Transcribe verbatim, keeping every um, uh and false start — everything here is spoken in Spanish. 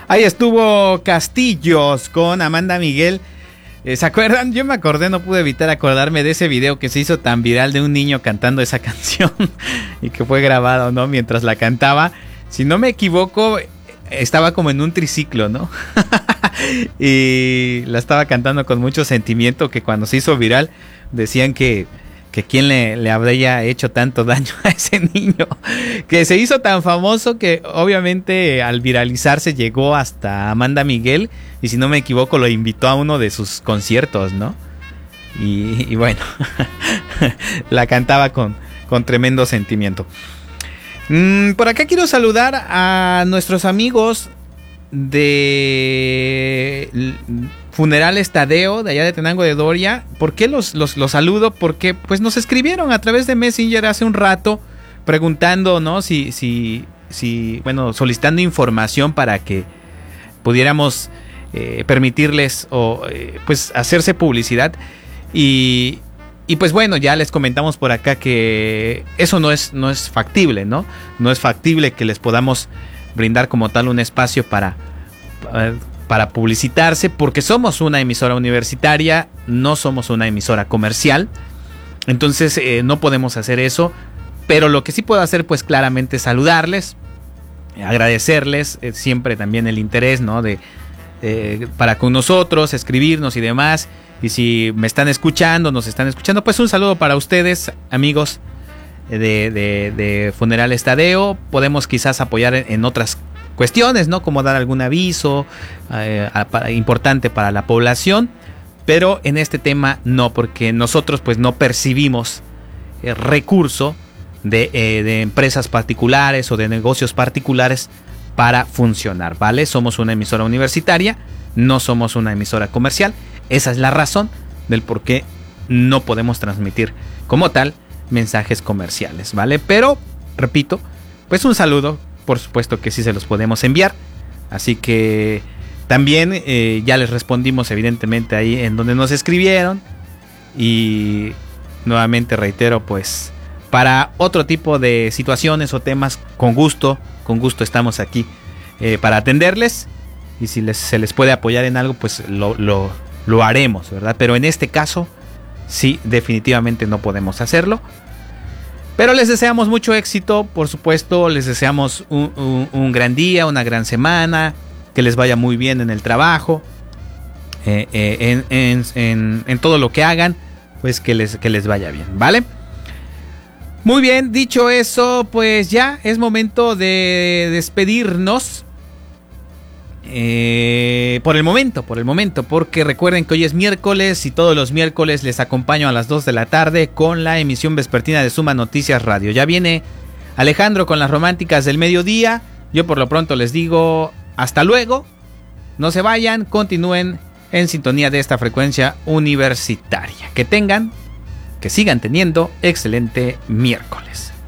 Ahí estuvo Castillos con Amanda Miguel. Eh, ¿Se acuerdan? Yo me acordé, no pude evitar acordarme de ese video que se hizo tan viral de un niño cantando esa canción y que fue grabado, ¿no? Mientras la cantaba. Si no me equivoco, estaba como en un triciclo, ¿no? Y la estaba cantando con mucho sentimiento, que cuando se hizo viral decían que, que quién le, le habría hecho tanto daño a ese niño, que se hizo tan famoso que obviamente al viralizarse llegó hasta Amanda Miguel y si no me equivoco lo invitó a uno de sus conciertos, ¿no? Y, y bueno, la cantaba con, con tremendo sentimiento. Mm, por acá quiero saludar a nuestros amigos de Funerales Tadeo, de allá de Tenango de Doria. ¿Por qué los, los, los saludo? Porque pues nos escribieron a través de Messenger hace un rato preguntando, ¿no? Si, si, si bueno, solicitando información para que pudiéramos eh, permitirles o eh, pues hacerse publicidad. Y, y pues bueno, ya les comentamos por acá que eso no es, no es factible, ¿no? No es factible que les podamos brindar como tal un espacio para, para publicitarse, porque somos una emisora universitaria, no somos una emisora comercial. Entonces eh, no podemos hacer eso, pero lo que sí puedo hacer pues claramente es saludarles, agradecerles eh, siempre también el interés, ¿no? de eh, para con nosotros, escribirnos y demás. Y si me están escuchando, nos están escuchando, pues un saludo para ustedes, amigos de, de, de Funerales Tadeo. Podemos quizás apoyar en, en otras cuestiones, ¿no? Como dar algún aviso eh, a, para, importante para la población. Pero en este tema no, porque nosotros pues no percibimos eh, recurso de, eh, de empresas particulares o de negocios particulares para funcionar, ¿vale? Somos una emisora universitaria, no somos una emisora comercial. Esa es la razón del por qué no podemos transmitir como tal mensajes comerciales, ¿vale? Pero, repito, pues un saludo, por supuesto que sí se los podemos enviar. Así que también eh, ya les respondimos evidentemente ahí en donde nos escribieron. Y nuevamente reitero, pues para otro tipo de situaciones o temas, con gusto, con gusto estamos aquí eh, para atenderles. Y si les, se les puede apoyar en algo, pues lo... lo Lo haremos, ¿verdad? Pero en este caso, sí, definitivamente no podemos hacerlo. Pero les deseamos mucho éxito, por supuesto. Les deseamos un, un, un gran día, una gran semana. Que les vaya muy bien en el trabajo. Eh, eh, en, en, en, en todo lo que hagan, pues que les, que les vaya bien, ¿vale? Muy bien, dicho eso, pues ya es momento de despedirnos. Eh, por el momento, por el momento, porque recuerden que hoy es miércoles y todos los miércoles les acompaño a las dos de la tarde con la emisión vespertina de Suma Noticias Radio. Ya viene Alejandro con las románticas del mediodía. Yo por lo pronto les digo hasta luego. No se vayan, continúen en sintonía de esta frecuencia universitaria. Que tengan, que sigan teniendo excelente miércoles.